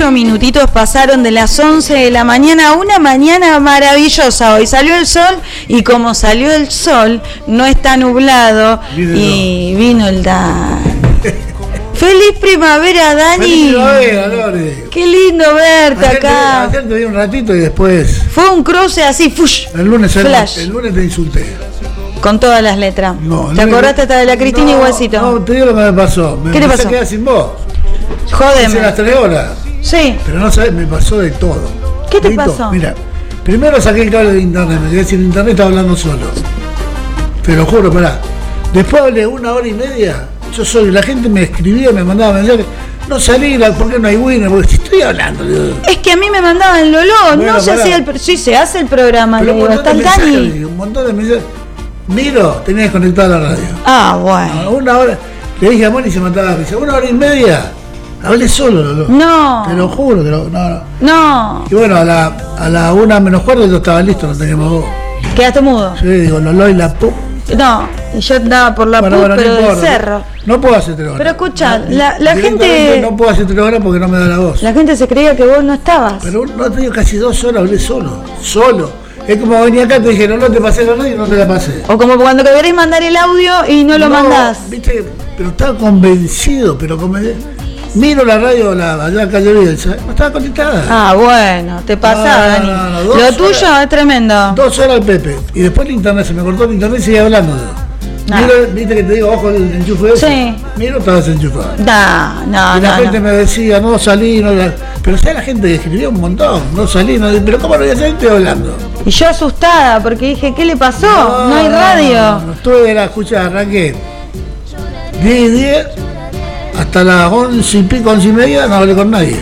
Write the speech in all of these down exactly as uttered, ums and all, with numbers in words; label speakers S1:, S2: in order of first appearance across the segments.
S1: ocho minutitos pasaron de las once de la mañana. Una mañana maravillosa hoy. Salió el sol y como salió el sol, no está nublado. Vino y no. vino el Dan. ¡Feliz primavera, Dani!
S2: ¡Feliz primavera, Lore!
S1: ¡Qué lindo verte ayer acá!
S2: Ayer te vi un ratito y después...
S1: Fue un cruce así, ¡fush!
S2: El lunes,
S1: Flash.
S2: El, el lunes te insulté.
S1: Con todas las letras.
S2: No,
S1: ¿Te acordaste hasta de la Cristina
S2: no,
S1: y Huesito?
S2: No, te digo lo que me pasó. Me
S1: ¿Qué te pasó?
S2: Me quedé sin vos.
S1: Jódeme.
S2: Hice las tres horas.
S1: Sí.
S2: Pero no sabes, me pasó de todo.
S1: ¿Qué te
S2: de
S1: pasó?
S2: Todo. Mira, primero saqué el cable de internet, me quedé sin internet, estaba hablando solo. Te lo juro, pará. Después hablé una hora y media. Yo soy, la gente me escribía, me mandaba mensajes. No salí, ¿por qué no hay winner? Porque si estoy hablando. Digo.
S1: Es que a mí me mandaban Lolo, bueno, no se
S2: pará.
S1: hacía el. Sí, se hace el programa,
S2: Pero
S1: le digo, está el Dani.
S2: Un montón de mensajes. Miro, tenía desconectada la radio.
S1: Ah, bueno.
S2: No, una hora. Le dije a Moni y se mataba la risa. Una hora y media. Hablé solo, Lolo.
S1: No.
S2: Te lo juro, te lo, no, no.
S1: No.
S2: Y bueno, a la, a la una menos cuarto yo estaba listo, no teníamos vos.
S1: Quedaste mudo.
S2: Sí, digo, Lolo y la pu.
S1: No, yo andaba por la
S2: bueno,
S1: pu,
S2: bueno,
S1: pero
S2: no
S1: del
S2: importa,
S1: cerro.
S2: No puedo hacer tres horas.
S1: Pero escucha,
S2: no,
S1: la, la gente.
S2: No puedo hacer tres horas porque no me da la voz.
S1: La gente se creía que vos no estabas.
S2: Pero no te digo, casi dos horas hablé solo. Solo. Es como venía acá, te dijeron, no te pasé la radio y no te la pasé.
S1: O como cuando querés mandar el audio y no lo no, mandás.
S2: Viste, pero estaba convencido, pero convencido. Miro la radio, la, allá en Calle Bielsa, no estaba conectada.
S1: Ah, bueno, te pasaba, Dani. No, no, no, lo tuyo horas, es tremendo.
S2: Dos horas al Pepe. Y después el internet, se me cortó el internet y seguía hablando. Nah. Miro, viste que te digo, ojo el enchufe ese.
S1: Sí.
S2: Miro, estaba desenchufado.
S1: No, no,
S2: y la
S1: no,
S2: gente
S1: no.
S2: me decía, no salí, no. Pero ¿sabes la gente que escribía un montón? No salí, no. Pero ¿cómo no voy a salir? Estoy hablando.
S1: Y yo asustada porque dije, ¿qué le pasó? No, no hay radio.
S2: No, no, estuve, la escucha, arranqué diez y diez hasta las once y pico, once y media, no hablé con nadie.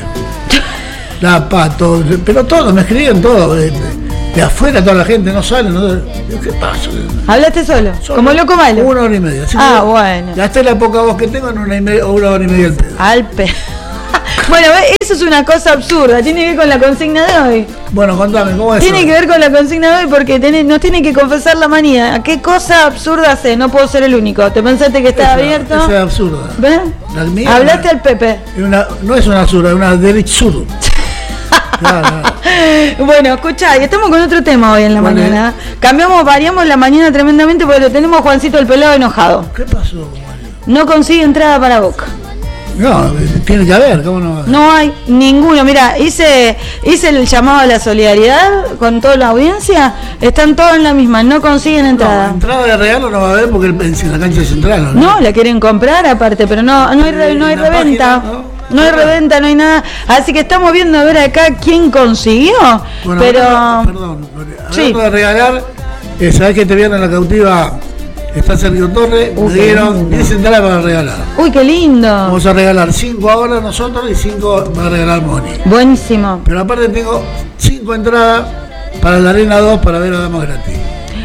S2: La pato, pero todos, me escribían todos. De, de afuera toda la gente, no sale, no. ¿Qué pasa?
S1: ¿Hablaste solo? solo ¿Como loco malo?
S2: Una hora y media. Así
S1: ah,
S2: que
S1: bueno.
S2: Gasté la poca voz que tengo en una, y media, una hora y media al pedo.
S1: Al pedo. Bueno, eso es una cosa absurda, tiene que ver con la consigna de hoy.
S2: Bueno, contame, ¿cómo es
S1: Tiene
S2: eso?
S1: que ver con la consigna de hoy porque tenés, nos tiene que confesar la manía. ¿Qué cosa absurda hace? No puedo ser el único. ¿Te pensaste que estaba
S2: esa,
S1: abierto?
S2: Esa es absurda.
S1: ¿Ves? Hablaste al Pepe.
S2: Una, no es una absurda, es una derechura. Claro, claro.
S1: Bueno, escuchá, y estamos con otro tema hoy en la
S2: ¿Cuál
S1: mañana. Es? Cambiamos, variamos la mañana tremendamente porque lo tenemos a Juancito el pelado enojado.
S2: ¿Qué pasó?
S1: No consigue entrada para Boca.
S2: No, tiene que haber, ¿cómo no?
S1: No hay ninguno. Mira, hice hice el llamado a la solidaridad con toda la audiencia. Están todos en la misma, no consiguen entrada.
S2: No, entrada de regalo no va a haber porque en la cancha central. ¿no?
S1: No, la quieren comprar aparte, pero no, no hay, re, no hay reventa. Página, ¿no? No hay reventa, no hay nada. Así que estamos viendo a ver acá quién consiguió.
S2: Bueno,
S1: pero.
S2: Hablando, perdón, hablando
S1: sí.
S2: de regalar, eh, sabés que te vieron en la cautiva. Está Sergio Torres, uh, me dieron diez entradas para regalar.
S1: Uy, qué lindo.
S2: Vamos a regalar cinco ahora nosotros y cinco va a regalar Moni.
S1: Buenísimo.
S2: Pero aparte tengo cinco entradas para la Arena dos para ver a Damas gratis.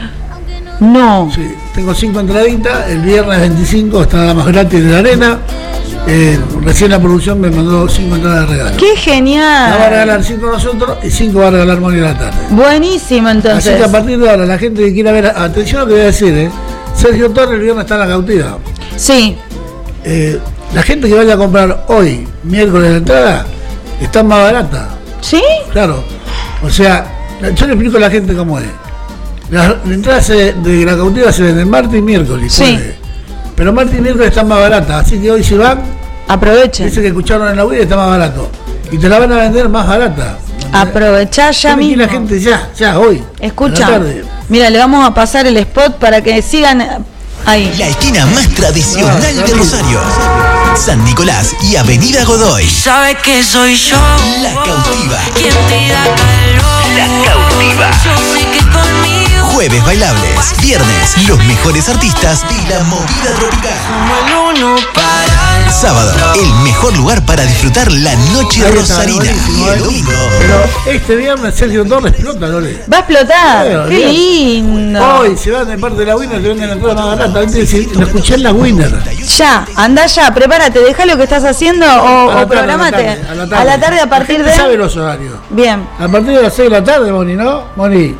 S1: No.
S2: Sí, tengo cinco entraditas. El viernes veinticinco está Damas gratis de la Arena. Eh, recién la producción me mandó cinco entradas de regalo.
S1: ¡Qué genial!
S2: La va a regalar cinco nosotros y cinco va a regalar Moni en la tarde.
S1: Buenísimo, entonces.
S2: Así que a partir de ahora, la gente que quiera ver, atención a lo que voy a decir, ¿eh? Sergio Torres el viernes está en la cautiva.
S1: Sí.
S2: Eh, la gente que vaya a comprar hoy, miércoles, la entrada, está más barata.
S1: ¿Sí?
S2: Claro. O sea, yo le explico a la gente cómo es. La, la entrada se, de la cautiva se vende martes y miércoles.
S1: Sí.
S2: Puede. Pero martes y miércoles están más baratas. Así que hoy si van,
S1: aprovechen.
S2: Dice que escucharon en la web y está más barato. Y te la van a vender más barata.
S1: Aprovechá ya mismo.
S2: la gente ya, ya, hoy.
S1: Escucha, mira, le vamos a pasar el spot para que sigan ahí.
S3: La esquina más tradicional ah, de Rosario. San Nicolás y Avenida Godoy.
S4: ¿Sabe que soy yo?
S3: La Cautiva.
S4: ¿Quién te da calor?
S3: La Cautiva.
S4: Yo sé que conmigo.
S3: Jueves bailables. Viernes, los mejores artistas de la movida tropical.
S4: Como el uno para el
S3: Sábado, el mejor lugar para disfrutar la noche
S2: Ahí
S3: rosarina.
S2: Está,
S3: y el domingo.
S2: Pero este viernes Sergio Torres explota, Lore.
S1: Va a explotar.
S2: Pero,
S1: qué
S2: bien.
S1: lindo.
S2: Hoy se van de parte de la Winner, te venden la entrada más barata. Lo escuché en la Winner.
S1: Ya, anda ya, prepárate, deja lo que estás haciendo o, o programate.
S2: A la tarde,
S1: a la tarde a partir
S2: la
S1: de.
S2: sabe los horarios.
S1: Bien.
S2: A partir de las seis de la tarde, Moni, ¿no? Moni.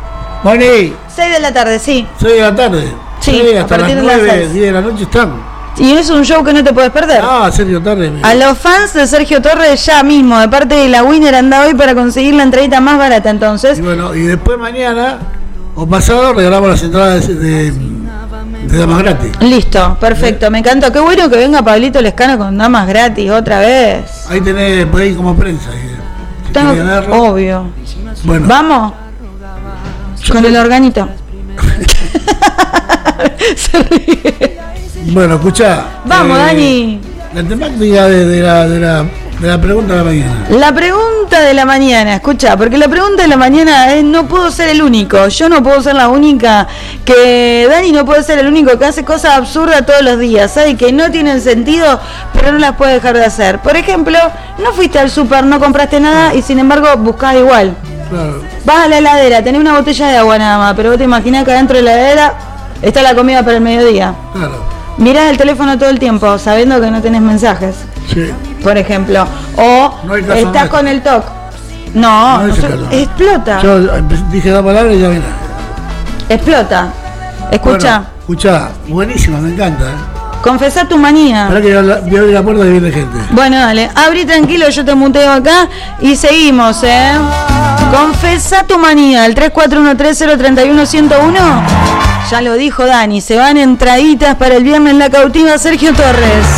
S2: Moni.
S1: seis de la tarde, sí.
S2: seis de la tarde.
S1: Sí,
S2: sí
S1: a
S2: hasta
S1: partir
S2: las
S1: de las
S2: nueve,
S1: seis.
S2: diez de la noche están.
S1: Y es un show que no te puedes perder.
S2: Ah, Sergio Torres.
S1: A los fans de Sergio Torres ya mismo, de parte de la Winner, anda hoy para conseguir la entradita más barata entonces.
S2: Y bueno, y después mañana o pasado regalamos las entradas de, de, de damas gratis.
S1: Listo, perfecto, ¿Eh? Me encantó. Qué bueno que venga Pablito Lescano con damas gratis otra vez.
S2: Ahí tenés, por ahí como prensa. Si
S1: Tengo, obvio. Bueno. ¿Vamos? Con el organito. Se ríe.
S2: Bueno, escuchá.
S1: Vamos, eh, Dani.
S2: La temática de, de, la, de, la, de la pregunta de la mañana.
S1: La pregunta de la mañana, escucha, porque la pregunta de la mañana es: no puedo ser el único. Yo no puedo ser la única. Que Dani no puede ser el único que hace cosas absurdas todos los días. ¿Sabes? Que no tienen sentido, pero no las puede dejar de hacer. Por ejemplo, no fuiste al súper, no compraste nada y sin embargo buscás igual.
S2: Claro.
S1: Vas a la heladera, tenés una botella de agua nada más, pero vos te imaginás que adentro de la heladera está la comida para el mediodía.
S2: Claro.
S1: Mirás el teléfono todo el tiempo, sabiendo que no tenés mensajes.
S2: Sí.
S1: Por ejemplo. O
S2: no
S1: estás con el toc. No, no, no so, explota.
S2: Yo dije dos palabras y ya viene.
S1: Explota. Escucha.
S2: Bueno, escucha, buenísima, me encanta. ¿eh?
S1: Confesá tu manía.
S2: Ahora que voy a abrir la puerta y viene gente.
S1: Bueno, dale, abrí tranquilo, yo te muteo acá y seguimos, ¿eh? Confesá tu manía, el tres cuatro uno tres cero tres uno uno cero uno. Ya lo dijo Dani, se van entraditas para el viernes en la cautiva Sergio Torres.